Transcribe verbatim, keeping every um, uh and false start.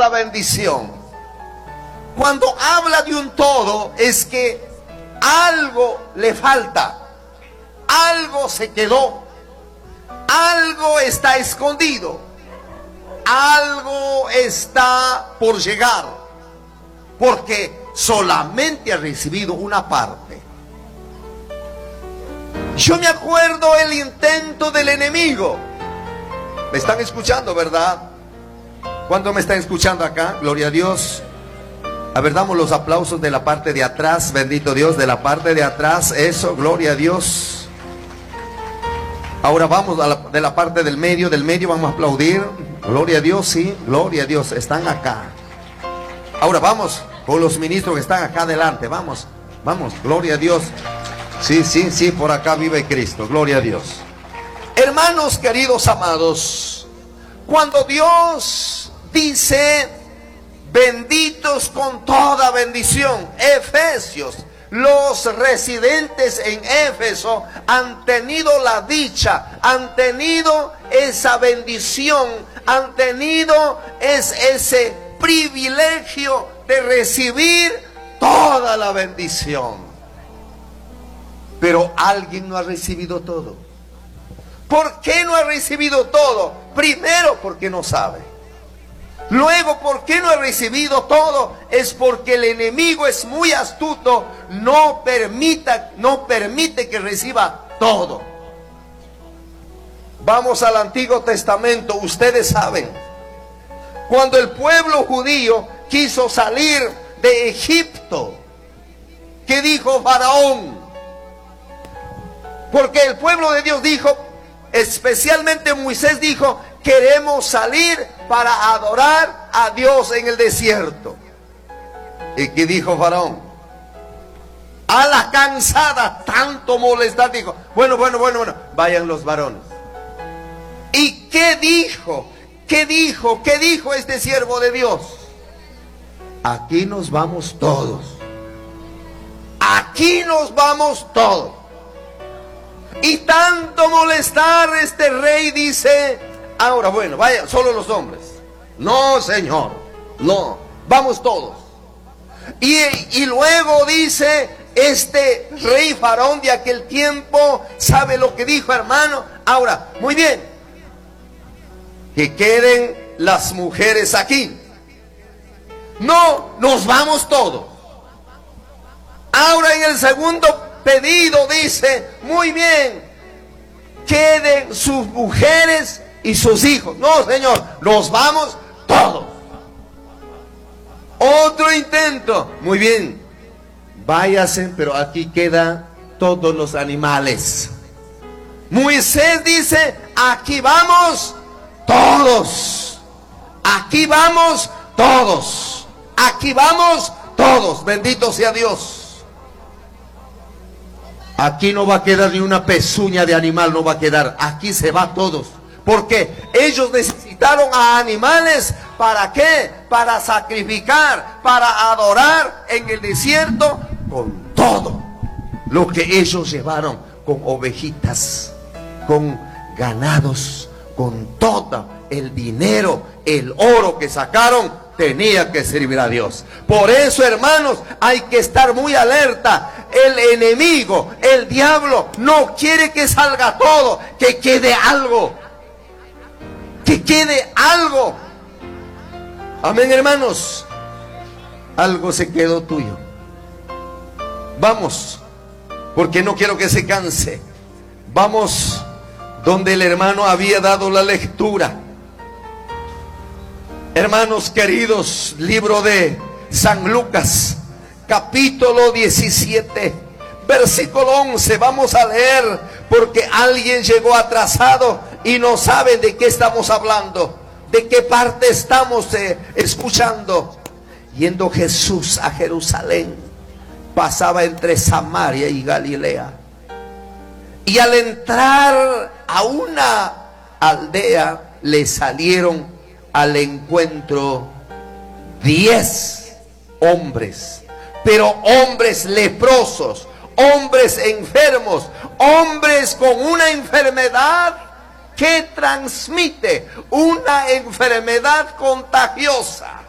la bendición. Cuando habla de un todo, es que algo le falta, algo se quedó, algo está escondido, algo está por llegar, porque solamente ha recibido una parte. Yo me acuerdo el intento del enemigo. ¿Me están escuchando, verdad? ¿Cuánto me están escuchando acá? Gloria a Dios. A ver, damos los aplausos de la parte de atrás. Bendito Dios, de la parte de atrás. Eso, gloria a Dios. Ahora vamos a la, de la parte del medio. Del medio vamos a aplaudir. Gloria a Dios, sí. Gloria a Dios, están acá. Ahora vamos con los ministros que están acá adelante. Vamos, vamos, gloria a Dios. Sí, sí, sí, por acá vive Cristo. Gloria a Dios. Hermanos queridos amados, cuando Dios dice benditos con toda bendición, Efesios, los residentes en Éfeso han tenido la dicha, han tenido esa bendición, han tenido es, ese privilegio de recibir toda la bendición. Pero alguien no ha recibido todo. ¿Por qué no ha recibido todo? Primero, porque no sabe. Luego, ¿por qué no ha recibido todo? Es porque el enemigo es muy astuto, no permita, no permite que reciba todo. Vamos al Antiguo Testamento. Ustedes saben, cuando el pueblo judío quiso salir de Egipto, ¿qué dijo Faraón? Porque el pueblo de Dios dijo, especialmente Moisés dijo, queremos salir para adorar a Dios en el desierto. ¿Y qué dijo Faraón? A la cansada, tanto molestar, dijo, bueno, bueno, bueno, bueno, vayan los varones. ¿Y qué dijo? ¿Qué dijo? ¿Qué dijo este siervo de Dios? Aquí nos vamos todos. Aquí nos vamos todos. Y tanto molestar, este rey dice, ahora bueno, vayan solo los hombres. No, señor, no, vamos todos. Y, y luego dice, este rey Faraón de aquel tiempo, ¿sabe lo que dijo, hermano? Ahora, muy bien, que queden las mujeres aquí. No, nos vamos todos. Ahora en el segundo pedido dice, muy bien, queden sus mujeres y sus hijos. No, señor, nos vamos todos. Otro intento, muy bien, váyase, pero aquí quedan todos los animales. Moisés dice, aquí vamos todos. Aquí vamos todos. Aquí vamos todos. Bendito sea Dios. Aquí no va a quedar ni una pezuña de animal, no va a quedar. Aquí se va todos. Porque ellos necesitaron a animales. ¿Para qué? Para sacrificar, para adorar en el desierto con todo lo que ellos llevaron, con ovejitas, con ganados, con todo el dinero, el oro que sacaron. Tenía que servir a Dios. Por eso, hermanos, hay que estar muy alerta. El enemigo, el diablo, no quiere que salga todo, que quede algo. Que quede algo. Amén, hermanos. Algo se quedó tuyo. Vamos, porque no quiero que se canse. Vamos donde el hermano había dado la lectura. Hermanos queridos, libro de San Lucas, capítulo diecisiete, versículo once. Vamos a leer porque alguien llegó atrasado y no sabe de qué estamos hablando, de qué parte estamos eh, escuchando. Yendo Jesús a Jerusalén, pasaba entre Samaria y Galilea. Y al entrar a una aldea, le salieron al encuentro diez hombres, pero hombres leprosos, hombres enfermos, hombres con una enfermedad que transmite, una enfermedad contagiosa.